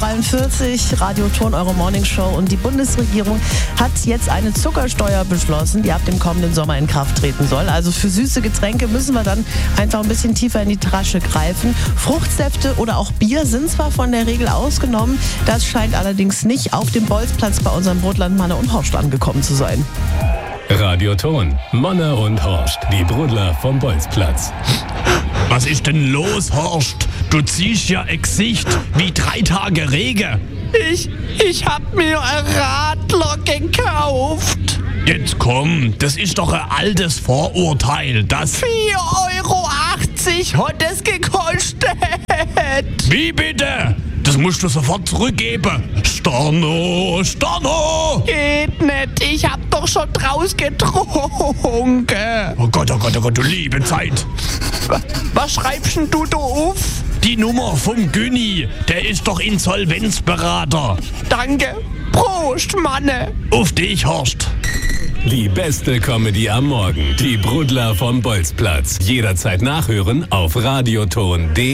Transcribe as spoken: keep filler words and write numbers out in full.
zweiundvierzig, Radio Ton, eure Morningshow, und die Bundesregierung hat jetzt eine Zuckersteuer beschlossen, die ab dem kommenden Sommer in Kraft treten soll. Also für süße Getränke müssen wir dann einfach ein bisschen tiefer in die Tasche greifen. Fruchtsäfte oder auch Bier sind zwar von der Regel ausgenommen, das scheint allerdings nicht auf dem Bolzplatz bei unserem Brotland Manne und Horst angekommen zu sein. Radio Ton, Manne und Horst, die Brudler vom Bolzplatz. Was ist denn los, Horst? Du ziehst ja ein Gesicht wie drei Tage Regen. Ich, ich hab mir ein Radler gekauft. Jetzt komm, das ist doch ein altes Vorurteil, das... vier Euro achtzig hat es gekostet. Wie bitte? Das musst du sofort zurückgeben. Storno, Storno! Geht nicht, ich hab doch schon draus getrunken. Oh Gott, oh Gott, oh Gott, du liebe Zeit. Was schreibst denn du da auf? Die Nummer vom Günni, der ist doch Insolvenzberater. Danke. Prost, Manne. Auf dich, Horst. Die beste Comedy am Morgen, die Brudler vom Bolzplatz. Jederzeit nachhören auf radioton punkt de.